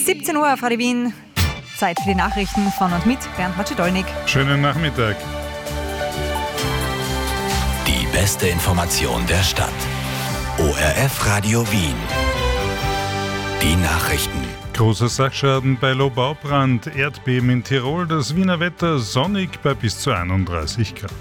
17 Uhr auf Radio Wien. Zeit für die Nachrichten von und mit Bernd Macedolnik. Schönen Nachmittag. Die beste Information der Stadt. ORF Radio Wien. Die Nachrichten. Großer Sachschaden bei Lobaubrand, Erdbeben in Tirol, das Wiener Wetter sonnig bei bis zu 31 Grad.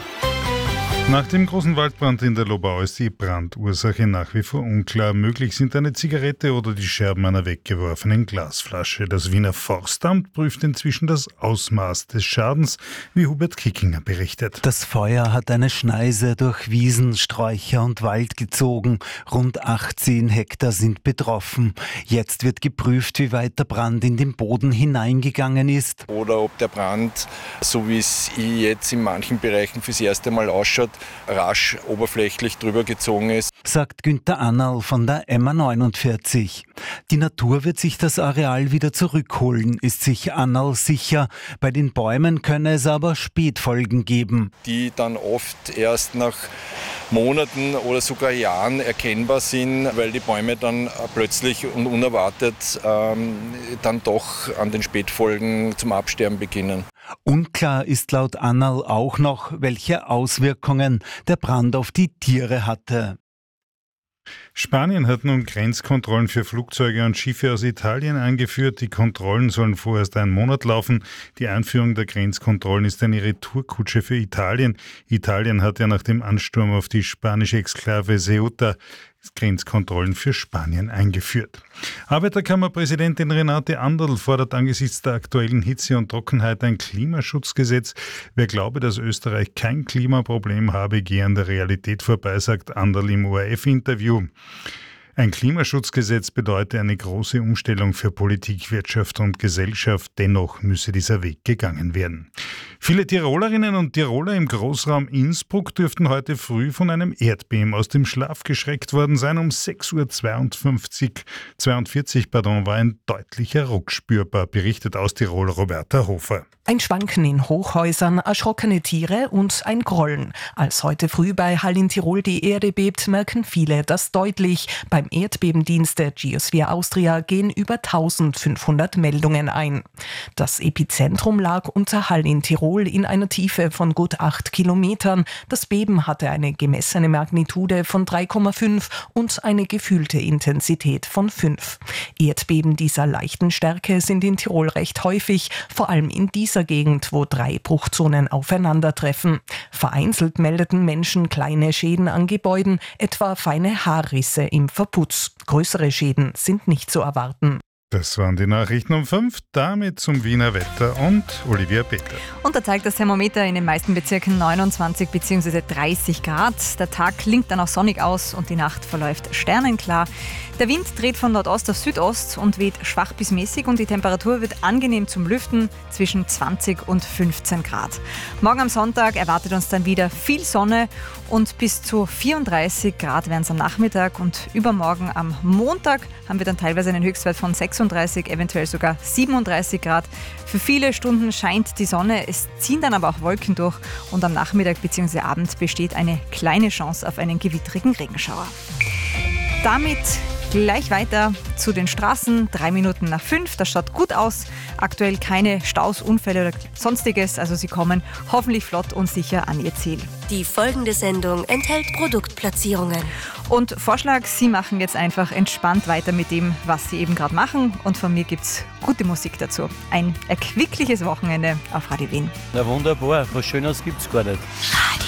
Nach dem großen Waldbrand in der Lobau ist die Brandursache nach wie vor unklar. Möglich sind eine Zigarette oder die Scherben einer weggeworfenen Glasflasche. Das Wiener Forstamt prüft inzwischen das Ausmaß des Schadens, wie Hubert Kickinger berichtet. Das Feuer hat eine Schneise durch Wiesen, Sträucher und Wald gezogen. Rund 18 Hektar sind betroffen. Jetzt wird geprüft, wie weit der Brand in den Boden hineingegangen ist. Oder ob der Brand, so wie es jetzt in manchen Bereichen fürs erste Mal ausschaut, rasch oberflächlich drüber gezogen ist. Sagt Günther Annal von der MA49. Die Natur wird sich das Areal wieder zurückholen, ist sich Annal sicher. Bei den Bäumen könne es aber Spätfolgen geben. Die dann oft erst nach Monaten oder sogar Jahren erkennbar sind, weil die Bäume dann plötzlich und unerwartet dann doch an den Spätfolgen zum Absterben beginnen. Unklar ist laut Annal auch noch, welche Auswirkungen der Brand auf die Tiere hatte. Spanien hat nun Grenzkontrollen für Flugzeuge und Schiffe aus Italien eingeführt. Die Kontrollen sollen vorerst einen Monat laufen. Die Einführung der Grenzkontrollen ist eine Retourkutsche für Italien. Italien hat ja nach dem Ansturm auf die spanische Exklave Ceuta Grenzkontrollen für Spanien eingeführt. Arbeiterkammerpräsidentin Renate Anderl fordert angesichts der aktuellen Hitze und Trockenheit ein Klimaschutzgesetz. Wer glaube, dass Österreich kein Klimaproblem habe, gehe an der Realität vorbei, sagt Anderl im ORF-Interview. Ein Klimaschutzgesetz bedeutet eine große Umstellung für Politik, Wirtschaft und Gesellschaft. Dennoch müsse dieser Weg gegangen werden. Viele Tirolerinnen und Tiroler im Großraum Innsbruck dürften heute früh von einem Erdbeben aus dem Schlaf geschreckt worden sein. Um 6.42 Uhr war ein deutlicher Ruck spürbar, berichtet aus Tirol Roberta Hofer. Ein Schwanken in Hochhäusern, erschrockene Tiere und ein Grollen. Als heute früh bei Hall in Tirol die Erde bebt, merken viele das deutlich. Beim Erdbebendienst der Geosphere Austria gehen über 1500 Meldungen ein. Das Epizentrum lag unter Hall in Tirol in einer Tiefe von gut 8 Kilometern. Das Beben hatte eine gemessene Magnitude von 3,5 und eine gefühlte Intensität von 5. Erdbeben dieser leichten Stärke sind in Tirol recht häufig, vor allem in dieser Gegend, wo 3 Bruchzonen aufeinandertreffen. Vereinzelt meldeten Menschen kleine Schäden an Gebäuden, etwa feine Haarrisse im Verputz. Größere Schäden sind nicht zu erwarten. Das waren die Nachrichten um 5, damit zum Wiener Wetter und Olivia Peter. Und da zeigt das Thermometer in den meisten Bezirken 29 bzw. 30 Grad. Der Tag klingt dann auch sonnig aus und die Nacht verläuft sternenklar. Der Wind dreht von Nordost auf Südost und weht schwach bis mäßig und die Temperatur wird angenehm zum Lüften zwischen 20 und 15 Grad. Morgen am Sonntag erwartet uns dann wieder viel Sonne und bis zu 34 Grad werden es am Nachmittag und übermorgen am Montag haben wir dann teilweise einen Höchstwert von 36, eventuell sogar 37 Grad. Für viele Stunden scheint die Sonne, es ziehen dann aber auch Wolken durch und am Nachmittag bzw. Abend besteht eine kleine Chance auf einen gewittrigen Regenschauer. Damit gleich weiter zu den Straßen, 3 Minuten nach 5, das schaut gut aus. Aktuell keine Staus, Unfälle oder sonstiges, also Sie kommen hoffentlich flott und sicher an Ihr Ziel. Die folgende Sendung enthält Produktplatzierungen. Und Vorschlag, Sie machen jetzt einfach entspannt weiter mit dem, was Sie eben gerade machen und von mir gibt's gute Musik dazu. Ein erquickliches Wochenende auf Radio Wien. Na wunderbar, was Schöneres gibt's gar nicht. Radio